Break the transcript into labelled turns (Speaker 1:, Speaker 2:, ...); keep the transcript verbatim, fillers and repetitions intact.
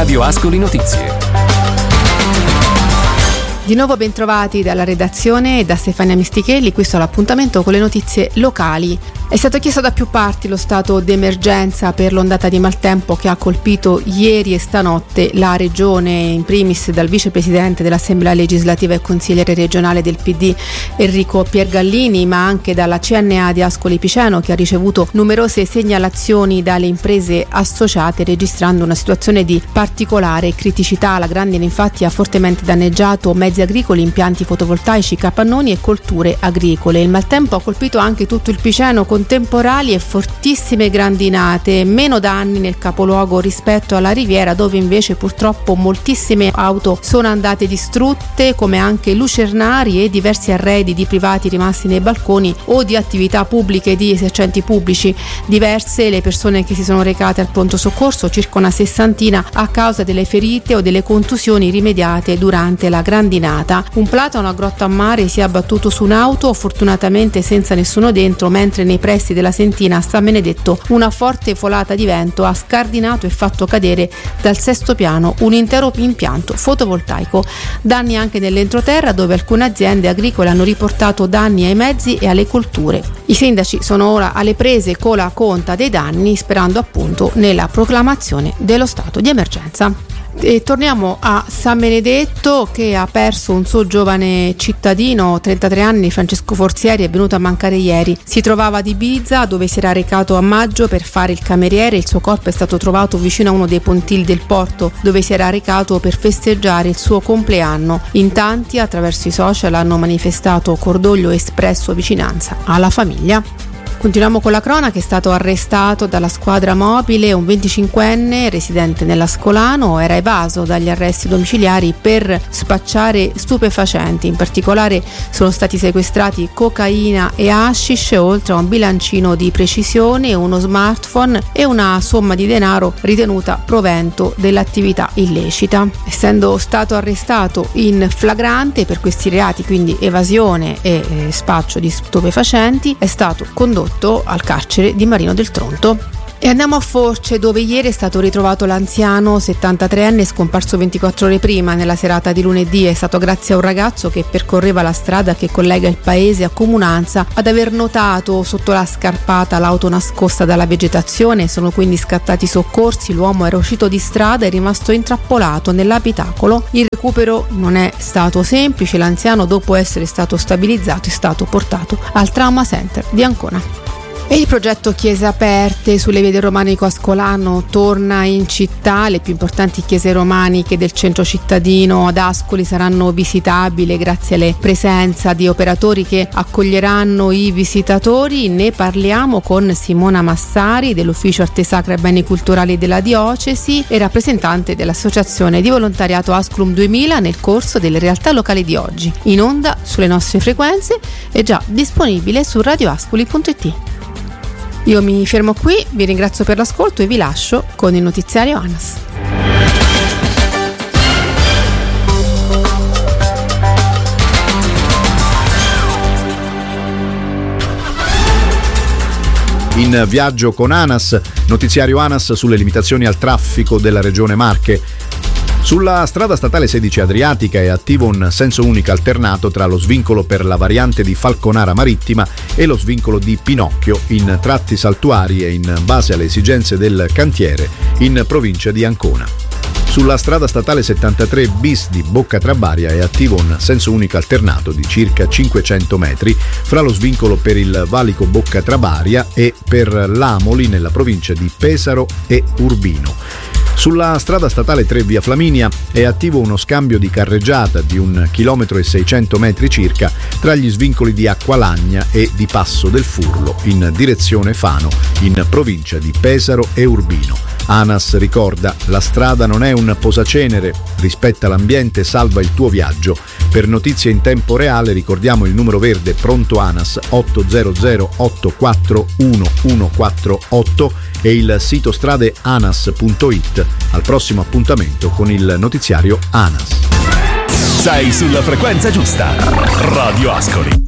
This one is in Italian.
Speaker 1: Radio Ascoli Notizie.
Speaker 2: Di nuovo bentrovati dalla redazione e da Stefania Mistichelli. Questo è l'appuntamento con le notizie locali. È stato chiesto da più parti lo stato d'emergenza per l'ondata di maltempo che ha colpito ieri e stanotte la regione, in primis dal vicepresidente dell'Assemblea legislativa e consigliere regionale del P D Enrico Piergallini, ma anche dalla C N A di Ascoli Piceno, che ha ricevuto numerose segnalazioni dalle imprese associate, registrando una situazione di particolare criticità. La grandine infatti ha fortemente danneggiato mezzi agricoli, impianti fotovoltaici, capannoni e colture agricole. Il maltempo ha colpito anche tutto il Piceno con temporali e fortissime grandinate, meno danni nel capoluogo rispetto alla Riviera, dove invece purtroppo moltissime auto sono andate distrutte, come anche lucernari e diversi arredi di privati rimasti nei balconi o di attività pubbliche di esercenti pubblici. Diverse le persone che si sono recate al pronto soccorso, circa una sessantina, a causa delle ferite o delle contusioni rimediate durante la grandinata. Un platano a Grotta a Mare si è abbattuto su un'auto, fortunatamente senza nessuno dentro, mentre nei pressi della Sentina a San Benedetto una forte folata di vento ha scardinato e fatto cadere dal sesto piano un intero impianto fotovoltaico. Danni anche nell'entroterra, dove alcune aziende agricole hanno riportato danni ai mezzi e alle colture. I sindaci sono ora alle prese con la conta dei danni, sperando appunto nella proclamazione dello stato di emergenza. E torniamo a San Benedetto, che ha perso un suo giovane cittadino, trentatré anni, Francesco Forzieri, è venuto a mancare ieri. Si trovava ad Ibiza, dove si era recato a maggio per fare il cameriere. Il suo corpo è stato trovato vicino a uno dei pontili del porto, dove si era recato per festeggiare il suo compleanno. In tanti attraverso i social hanno manifestato cordoglio e espresso vicinanza alla famiglia. Continuiamo con la cronaca. È stato arrestato dalla squadra mobile un venticinquenne residente nell'Ascolano. Era evaso dagli arresti domiciliari per spacciare stupefacenti. In particolare sono stati sequestrati cocaina e hashish, oltre a un bilancino di precisione, uno smartphone e una somma di denaro ritenuta provento dell'attività illecita. Essendo stato arrestato in flagrante per questi reati, quindi evasione e eh, spaccio di stupefacenti, è stato condotto al carcere di Marino del Tronto. E andiamo a Force, dove ieri è stato ritrovato l'anziano settantatreenne scomparso ventiquattro ore prima. Nella serata di lunedì è stato grazie a un ragazzo che percorreva la strada che collega il paese a Comunanza ad aver notato sotto la scarpata l'auto nascosta dalla vegetazione. Sono quindi scattati i soccorsi. L'uomo era uscito di strada e è rimasto intrappolato nell'abitacolo. Il recupero non è stato semplice. L'anziano, dopo essere stato stabilizzato, è stato portato al Trauma Center di Ancona. E il progetto Chiese Aperte sulle vie del Romanico Ascolano torna in città. Le più importanti chiese romaniche del centro cittadino ad Ascoli saranno visitabili grazie alle presenze di operatori che accoglieranno i visitatori. Ne parliamo con Simona Massari dell'Ufficio Arte Sacra e Beni Culturali della Diocesi e rappresentante dell'Associazione di Volontariato Asculum duemila nel corso delle realtà locali di oggi. In onda sulle nostre frequenze e già disponibile su radioascoli punto it. Io mi fermo qui, vi ringrazio per l'ascolto e vi lascio con il notiziario ANAS.
Speaker 3: In viaggio con ANAS, notiziario ANAS sulle limitazioni al traffico della regione Marche. Sulla strada statale sedici Adriatica è attivo un senso unico alternato tra lo svincolo per la variante di Falconara Marittima e lo svincolo di Pinocchio in tratti saltuari e in base alle esigenze del cantiere in provincia di Ancona. Sulla strada statale settantatré bis di Bocca Trabaria è attivo un senso unico alternato di circa cinquecento metri fra lo svincolo per il valico Bocca Trabaria e per l'Amoli nella provincia di Pesaro e Urbino. Sulla strada statale tre via Flaminia è attivo uno scambio di carreggiata di un chilometro e seicento metri circa tra gli svincoli di Acqualagna e di Passo del Furlo in direzione Fano in provincia di Pesaro e Urbino. ANAS ricorda: la strada non è un posacenere, rispetta l'ambiente, salva il tuo viaggio. Per notizie in tempo reale ricordiamo il numero verde pronto ANAS otto zero zero otto quattro uno uno quattro otto e il sito strade anas punto it. Al prossimo appuntamento con il notiziario ANAS.
Speaker 1: Sei sulla frequenza giusta. Radio Ascoli.